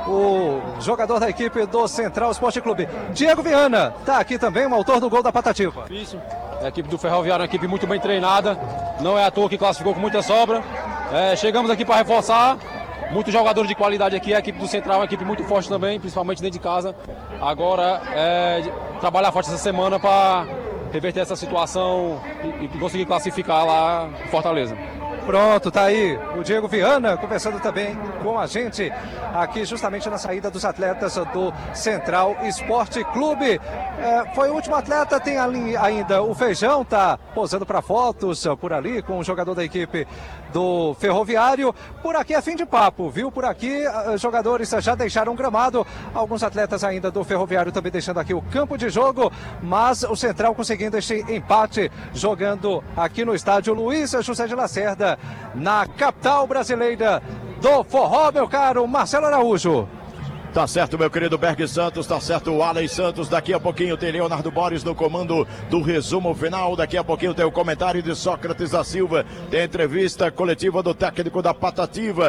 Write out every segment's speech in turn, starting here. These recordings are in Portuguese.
o jogador da equipe do Central Esporte Clube. Diego Viana está aqui também, o autor do gol da Patativa. Difícil. A equipe do Ferroviário é uma equipe muito bem treinada. Não é à toa que classificou com muita sobra. Chegamos aqui para reforçar. Muitos jogadores de qualidade aqui. A equipe do Central é uma equipe muito forte também, principalmente dentro de casa. Agora, trabalhar forte essa semana para reverter essa situação e conseguir classificar lá em Fortaleza. Pronto, tá aí o Diego Viana conversando também com a gente aqui justamente na saída dos atletas do Central Esporte Clube. Foi o último atleta, tem ali ainda o Feijão, tá posando para fotos por ali com o jogador da equipe do Ferroviário. Por aqui é fim de papo, viu? Por aqui jogadores já deixaram o gramado, alguns atletas ainda do Ferroviário também deixando aqui o campo de jogo, mas o Central conseguindo este empate, jogando aqui no estádio Luiz José de Lacerda, na capital brasileira do forró, meu caro Marcelo Araújo. Tá certo, meu querido Berg Santos, tá certo o Alex Santos. Daqui a pouquinho tem Leonardo Borges no comando do resumo final. Daqui a pouquinho tem o comentário de Sócrates da Silva. Tem a entrevista coletiva do técnico da Patativa.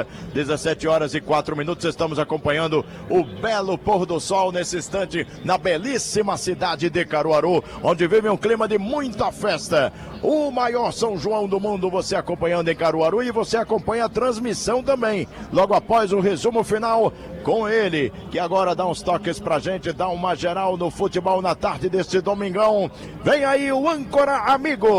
17h04. Estamos acompanhando o belo pôr do sol nesse instante na belíssima cidade de Caruaru, onde vive um clima de muita festa. O maior São João do mundo, você acompanhando em Caruaru, e você acompanha a transmissão também. Logo após o resumo final com ele, que agora dá uns toques pra gente, dá uma geral no futebol na tarde deste domingão. Vem aí o âncora amigo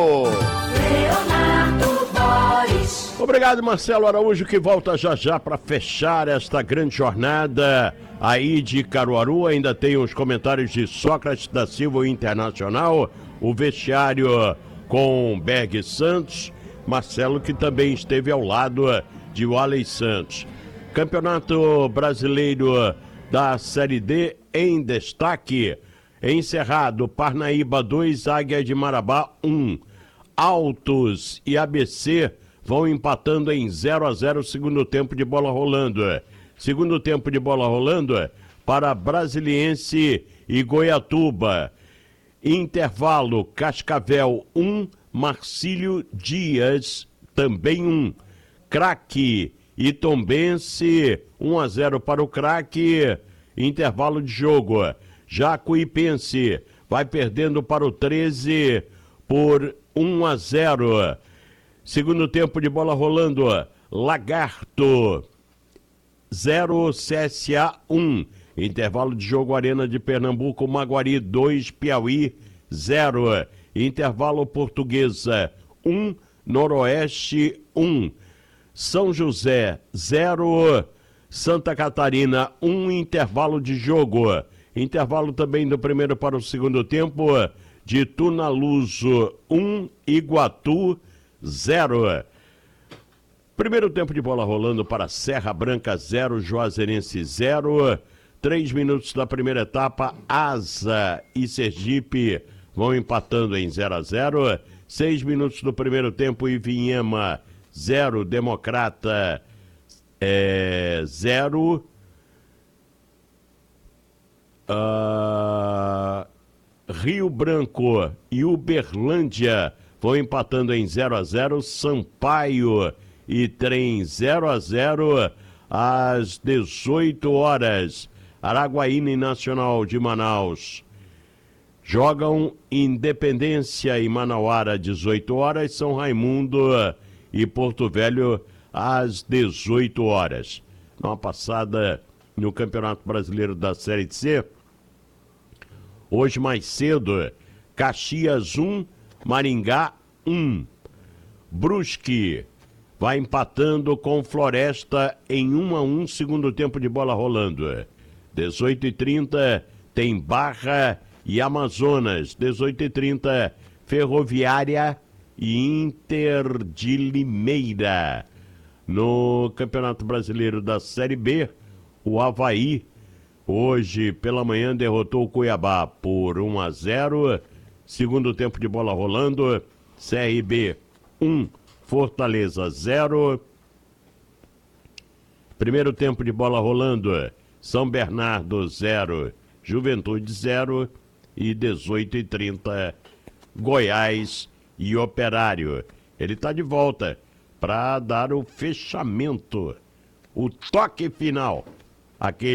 Leonardo Borges. Obrigado, Marcelo Araújo, que volta já já para fechar esta grande jornada aí de Caruaru. Ainda tem os comentários de Sócrates da Silva, o Internacional, o vestiário com Berg Santos, Marcelo, que também esteve ao lado de Walley Santos. Campeonato Brasileiro da Série D em destaque. Encerrado, Parnaíba 2, Águia de Marabá 1. Altos e ABC vão empatando em 0-0, segundo tempo de bola rolando. Segundo tempo de bola rolando para Brasiliense e Goiatuba. Intervalo, Cascavel 1, Marcílio Dias também 1. Craque e Tombense 1-0 para o Craque. Intervalo de jogo. Jacuipense vai perdendo para o 13 por 1-0. Segundo tempo de bola rolando. Lagarto 0, CSA 1. Intervalo de jogo, Arena de Pernambuco, Maguari 2, Piauí 0. Intervalo, Portuguesa 1, Noroeste 1. São José 0, Santa Catarina 1, intervalo de jogo. Intervalo também do primeiro para o segundo tempo, de Tunaluso 1, Iguatu 0. Primeiro tempo de bola rolando para Serra Branca 0, Juazeirense 0. 3 minutos da primeira etapa, Asa e Sergipe vão empatando em 0-0. 6 minutos do primeiro tempo, Ivinhema 0, Democrata 0. Rio Branco e Uberlândia vão empatando em 0-0. Sampaio e Trem 0-0 às 18 horas. Araguaína e Nacional de Manaus jogam Independência e Manauara às 18 horas. São Raimundo e Porto Velho às 18 horas. Uma passada no Campeonato Brasileiro da Série C. Hoje mais cedo, Caxias 1, Maringá 1. Brusque vai empatando com Floresta em 1-1, segundo tempo de bola rolando. 18h30 tem Barra e Amazonas. 18h30, Ferroviária e Inter de Limeira. No Campeonato Brasileiro da Série B, o Avaí, hoje pela manhã, derrotou o Cuiabá por 1-0. Segundo tempo de bola rolando, CRB 1, Fortaleza 0. Primeiro tempo de bola rolando, São Bernardo 0, Juventude 0. E 18h30, Goiás e Operário. Ele está de volta para dar o fechamento, o toque final. Aquele